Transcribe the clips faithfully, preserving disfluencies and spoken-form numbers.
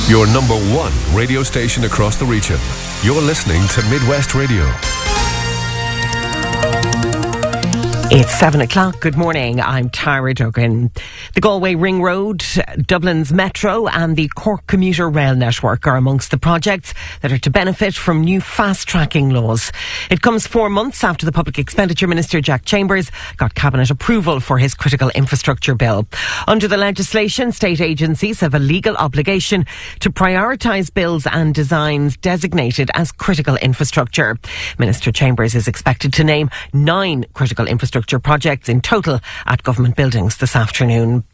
Your number one radio station across the region. You're listening to Midwest Radio. It's seven o'clock. Good morning. I'm Tara Duggan. The Galway Ring Road, Dublin's Metro and the Cork Commuter Rail Network are amongst the projects that are to benefit from new fast-tracking laws. It comes four months after the Public Expenditure Minister Jack Chambers got Cabinet approval for his critical infrastructure bill. Under the legislation, state agencies have a legal obligation to prioritise bills and designs designated as critical infrastructure. Minister Chambers is expected to name nine critical infrastructure projects in total at government buildings this afternoon.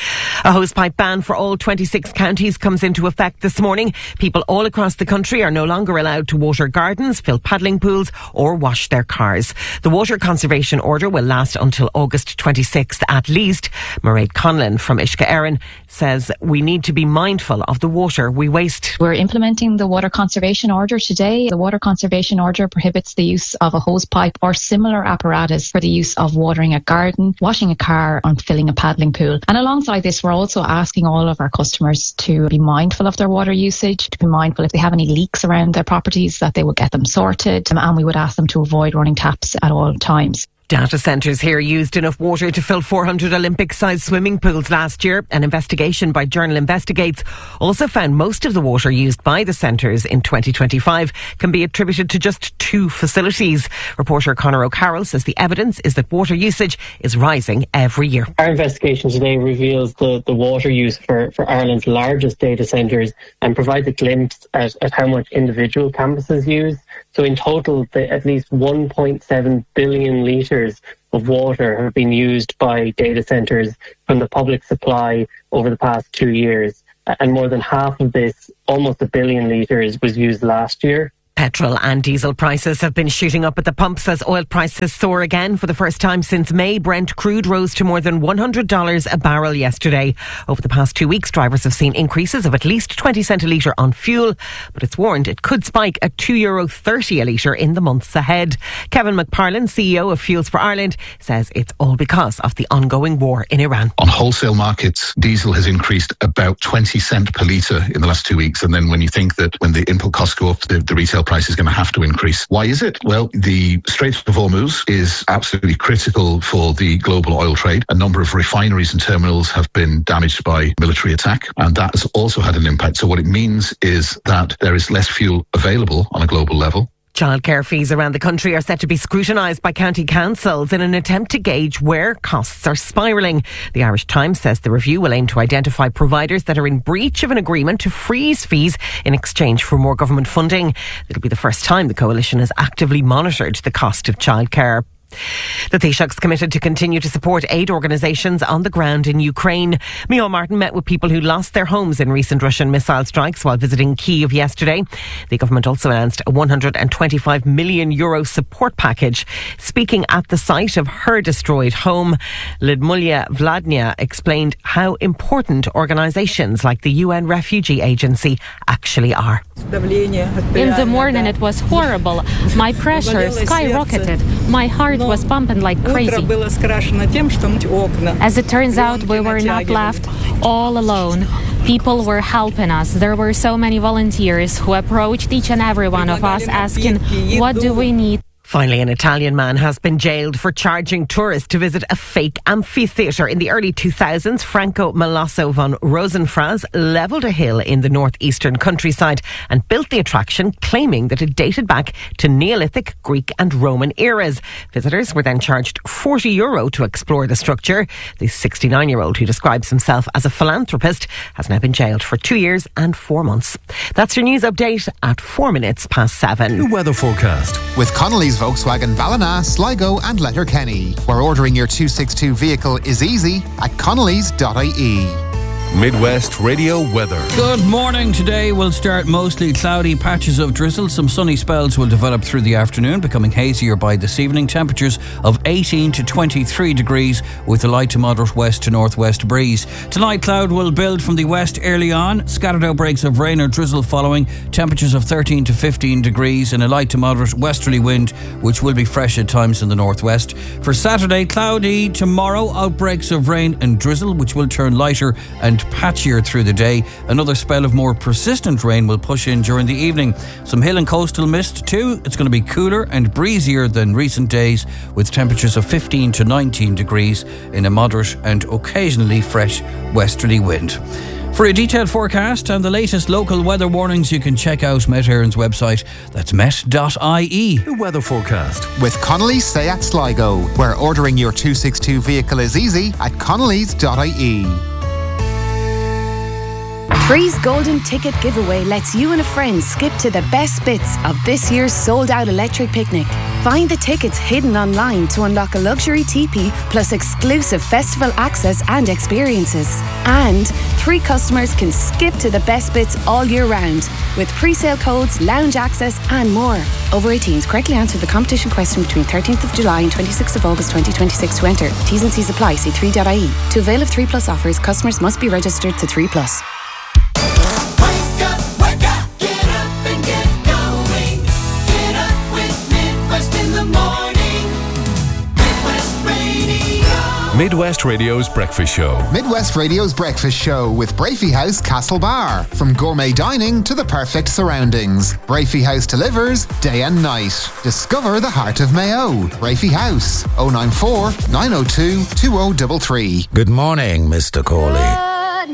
A hosepipe ban for all twenty-six counties comes into effect this morning. People all across the country are no longer allowed to water gardens, fill paddling pools or wash their cars. The water conservation order will last until August twenty-sixth at least. Mairead Conlon from Uisce Éireann says we need to be mindful of the water we waste. We're implementing the water conservation order today. The water conservation order prohibits the use of a hosepipe or similar apparatus for the use of watering a garden, washing a car and filling a paddling pool. And alongside this, we're also asking all of our customers to be mindful of their water usage, to be mindful if they have any leaks around their properties that they will get them sorted, and we would ask them to avoid running taps at all times. Data centres here used enough water to fill four hundred Olympic-sized swimming pools last year. An investigation by Journal Investigates also found most of the water used by the centres in twenty twenty-five can be attributed to just two facilities. Reporter Conor O'Carroll says the evidence is that water usage is rising every year. Our investigation today reveals the, the water use for, for Ireland's largest data centres and provides a glimpse at, at how much individual campuses use. So in total, the, at least one point seven billion litres of water have been used by data centres from the public supply over the past two years. And more than half of this, almost a billion litres, was used last year. Petrol and diesel prices have been shooting up at the pumps as oil prices soar again. For the first time since May, Brent crude rose to more than one hundred dollars a barrel yesterday. Over the past two weeks, drivers have seen increases of at least twenty cent a litre on fuel, but it's warned it could spike at two euro thirty a litre in the months ahead. Kevin McParlin, C E O of Fuels for Ireland, says it's all because of the ongoing war in Iran. On wholesale markets, diesel has increased about twenty cent per litre in the last two weeks. And then when you think that when the input costs go up, the, the retail price is going to have to increase. Why is it? Well, the Strait of Hormuz is absolutely critical for the global oil trade. A number of refineries and terminals have been damaged by military attack, and that has also had an impact. So what it means is that there is less fuel available on a global level. Childcare fees around the country are set to be scrutinised by county councils in an attempt to gauge where costs are spiralling. The Irish Times says the review will aim to identify providers that are in breach of an agreement to freeze fees in exchange for more government funding. It'll be the first time the coalition has actively monitored the cost of childcare. The Taoiseach's committed to continue to support aid organisations on the ground in Ukraine. Micheál Martin met with people who lost their homes in recent Russian missile strikes while visiting Kyiv yesterday. The government also announced a one hundred twenty-five million euro support package. Speaking at the site of her destroyed home, Lyudmila Vladnya explained how important organisations like the U N Refugee Agency actually are. In the morning it was horrible. My pressure skyrocketed. My heart was pumping like crazy. As it turns out, we were not left all alone. People were helping us. There were so many volunteers who approached each and every one of us asking, what do we need? Finally, an Italian man has been jailed for charging tourists to visit a fake amphitheatre. In the early two thousands, Franco Malasso von Rosenfraz levelled a hill in the northeastern countryside and built the attraction, claiming that it dated back to Neolithic, Greek and Roman eras. Visitors were then charged forty euro to explore the structure. The sixty-nine-year-old, who describes himself as a philanthropist, has now been jailed for two years and four months. That's your news update at four minutes past seven. New weather forecast with Connolly's Volkswagen Ballina, Sligo and Letterkenny, where ordering your two sixty-two vehicle is easy at connellys dot I E. Midwest Radio weather. Good morning. Today will start mostly cloudy, patches of drizzle. Some sunny spells will develop through the afternoon, becoming hazier by this evening. Temperatures of eighteen to twenty-three degrees with a light to moderate west to northwest breeze. Tonight, cloud will build from the west early on. Scattered outbreaks of rain or drizzle following. Temperatures of thirteen to fifteen degrees and a light to moderate westerly wind, which will be fresh at times in the northwest. For Saturday, cloudy. Tomorrow, outbreaks of rain and drizzle, which will turn lighter and patchier through the day. Another spell of more persistent rain will push in during the evening. Some hill and coastal mist too. It's going to be cooler and breezier than recent days, with temperatures of fifteen to nineteen degrees in a moderate and occasionally fresh westerly wind. For a detailed forecast and the latest local weather warnings, you can check out Met Éireann's website. That's met dot I E. The weather forecast with Connolly's Seat Sligo, where ordering your two sixty-two vehicle is easy at connellys dot I E. Free's Golden Ticket Giveaway lets you and a friend skip to the best bits of this year's sold-out electric picnic. Find the tickets hidden online to unlock a luxury teepee plus exclusive festival access and experiences. And three customers can skip to the best bits all year round with pre-sale codes, lounge access and more. Over eighteens, correctly answer the competition question between thirteenth of July and twenty-sixth of August twenty twenty-six to enter. T's and C's apply. See three dot I E. To avail of three plus offers, customers must be registered to three plus. Midwest Radio's Breakfast Show. Midwest Radio's Breakfast Show with Brafey House Castlebar. From gourmet dining to the perfect surroundings, Brafey House delivers day and night. Discover the heart of Mayo. Brafey House, oh nine four, nine oh two, two oh three three. Good morning, Mister Corley.